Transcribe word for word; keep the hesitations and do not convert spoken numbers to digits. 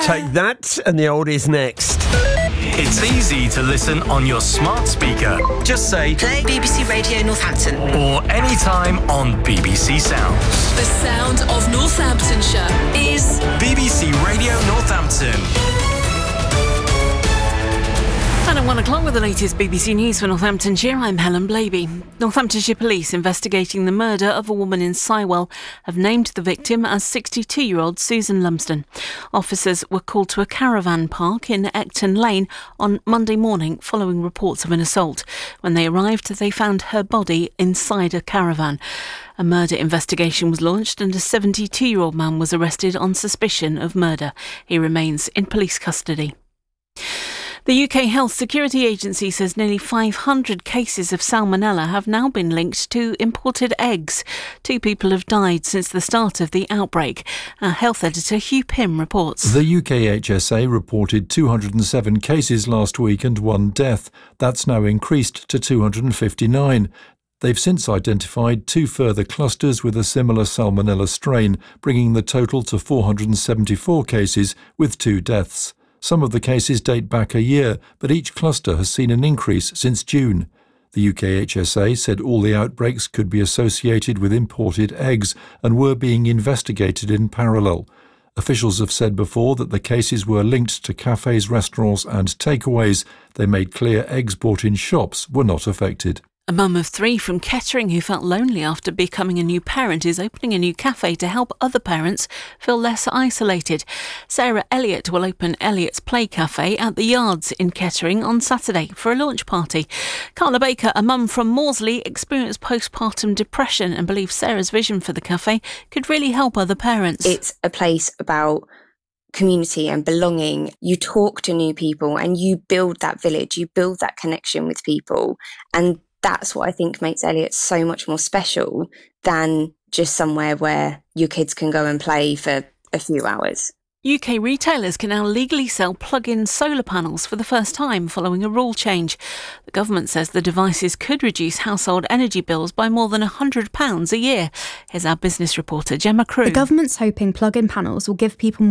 Take that, and the old is next. It's easy to listen on your smart speaker. Just say play B B C Radio Northampton. Or anytime on B B C Sounds. The sound of Northamptonshire is B B C Radio Northampton. And at one o'clock with the latest B B C News for Northamptonshire, I'm Helen Blaby. Northamptonshire Police investigating the murder of a woman in Sywell have named the victim as sixty-two-year-old Susan Lumsden. Officers were called to a caravan park in Ecton Lane on Monday morning following reports of an assault. When they arrived, they found her body inside a caravan. A murder investigation was launched and a seventy-two-year-old man was arrested on suspicion of murder. He remains in police custody. The U K Health Security Agency says nearly five hundred cases of salmonella have now been linked to imported eggs. Two people have died since the start of the outbreak. Our health editor Hugh Pym reports. The U K H S A reported two hundred seven cases last week and one death. That's now increased to two hundred fifty-nine. They've since identified two further clusters with a similar salmonella strain, bringing the total to four hundred seventy-four cases with two deaths. Some of the cases date back a year, but each cluster has seen an increase since June. The U K H S A said all the outbreaks could be associated with imported eggs and were being investigated in parallel. Officials have said before that the cases were linked to cafes, restaurants and takeaways. They made clear eggs bought in shops were not affected. A mum of three from Kettering who felt lonely after becoming a new parent is opening a new cafe to help other parents feel less isolated. Sarah Elliott will open Elliott's Play Cafe at the Yards in Kettering on Saturday for a launch party. Carla Baker, a mum from Morsley, experienced postpartum depression and believes Sarah's vision for the cafe could really help other parents. It's a place about community and belonging. You talk to new people and you build that village, you build that connection with people, and that's what I think makes Elliott so much more special than just somewhere where your kids can go and play for a few hours. U K retailers can now legally sell plug-in solar panels for the first time following a rule change. The government says the devices could reduce household energy bills by more than one hundred pounds a year. Here's our business reporter Gemma Crew. The government's hoping plug-in panels will give people more